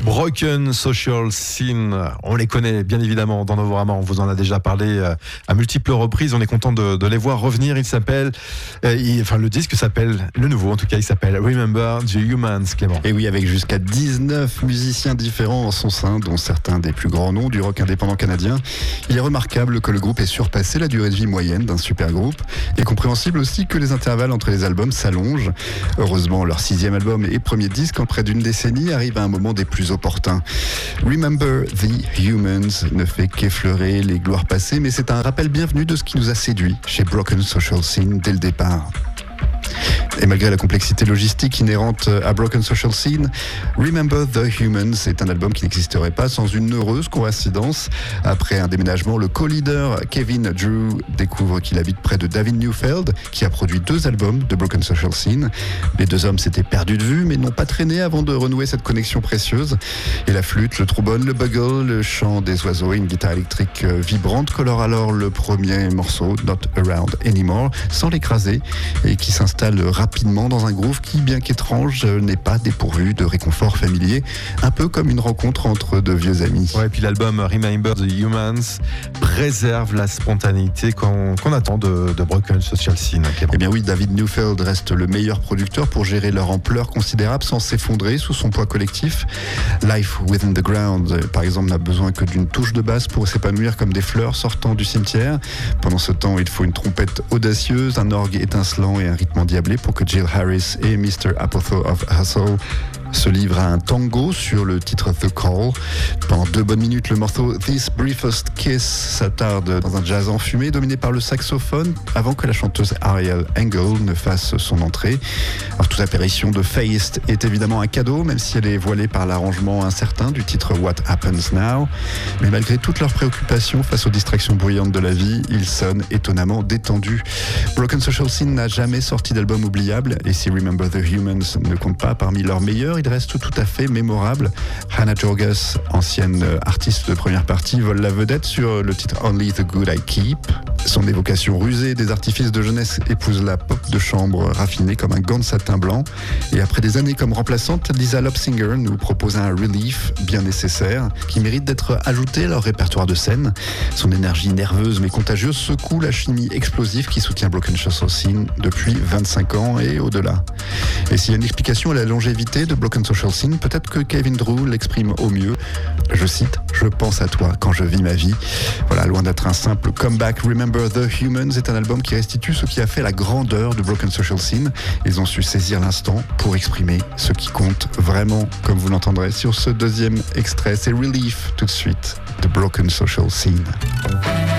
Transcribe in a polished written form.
Broken Social Scene, on les connaît bien évidemment dans Novorama, on vous en a déjà parlé à multiples reprises, on est content de les voir revenir. Le disque s'appelle, le nouveau en tout cas, il s'appelle Remember the Humans, Clément. Et oui, avec jusqu'à 19 musiciens différents en son sein, dont certains des plus grands noms du rock indépendant canadien. Il est remarquable que le groupe ait surpassé la durée de vie moyenne d'un super groupe, et compréhensible aussi que les intervalles entre les albums s'allongent. Heureusement, leur 6e album et premier disque en près d'une décennie arrive à un moment des plus opportuns. Remember the Humans ne fait qu'effleurer les gloires passées, mais c'est un rappel bienvenu de ce qui nous a séduit chez Broken Social Scene dès le départ. Et malgré la complexité logistique inhérente à Broken Social Scene, Remember the Humans est un album qui n'existerait pas sans une heureuse coïncidence. Après un déménagement, le co-leader Kevin Drew découvre qu'il habite près de David Neufeld, qui a produit 2 albums de Broken Social Scene. Les 2 hommes s'étaient perdus de vue, mais n'ont pas traîné avant de renouer cette connexion précieuse. Et la flûte, le trombone, le bugle, le chant des oiseaux et une guitare électrique vibrante colorent alors le premier morceau, Not Around Anymore, sans l'écraser, et qui s'installe rapidement dans un groove qui, bien qu'étrange, n'est pas dépourvu de réconfort familier, un peu comme une rencontre entre 2 vieux amis. Ouais, et puis l'album Remember the Humans préserve la spontanéité qu'on attend de Broken Social Scene. Eh bien oui, David Neufeld reste le meilleur producteur pour gérer leur ampleur considérable sans s'effondrer sous son poids collectif. Life Within the Ground, par exemple, n'a besoin que d'une touche de basse pour s'épanouir comme des fleurs sortant du cimetière. Pendant ce temps, il faut une trompette audacieuse, un orgue étincelant et un rythme endiablé pour que Jill Harris et Mr. Apotho of Hustle se livrent à un tango sur le titre The Call. Pendant 2 bonnes minutes, le morceau This Briefest Kiss s'attarde dans un jazz enfumé dominé par le saxophone avant que la chanteuse Ariel Engel ne fasse son entrée. Alors, toute apparition de Feist est évidemment un cadeau, même si elle est voilée par l'arrangement incertain du titre What Happens Now. Mais malgré toutes leurs préoccupations face aux distractions bruyantes de la vie, ils sonnent étonnamment détendus. Broken Social Scene n'a jamais sorti d'album oubliable, et si Remember the Humans ne compte pas parmi leurs meilleurs, il reste tout à fait mémorable. Hannah Jorgas, ancienne artiste de première partie, vole la vedette sur le titre Only the Good I Keep. Son évocation rusée des artifices de jeunesse épouse la pop de chambre raffinée comme un gant de satin blanc. Et après des années comme remplaçante, Lisa Lopsinger nous propose un relief bien nécessaire qui mérite d'être ajouté à leur répertoire de scène. Son énergie nerveuse mais contagieuse secoue la chimie explosive qui soutient Broken Social Scene depuis 25 ans et au-delà. Et s'il y a une explication à la longévité de Broken Social Scene, peut-être que Kevin Drew l'exprime au mieux. Je cite, « Je pense à toi quand je vis ma vie ». Voilà, loin d'être un simple comeback, Remember the Humans est un album qui restitue ce qui a fait la grandeur de Broken Social Scene. Ils ont su saisir l'instant pour exprimer ce qui compte vraiment, comme vous l'entendrez sur ce 2e extrait. C'est Relief tout de suite de Broken Social Scene.